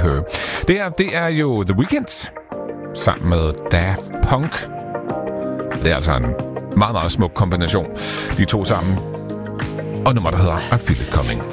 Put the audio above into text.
Her. Det her, det er jo The Weeknd sammen med Daft Punk. Det er altså en meget, meget smuk kombination. De to sammen. Og nummer, der hedder I Feel It Coming.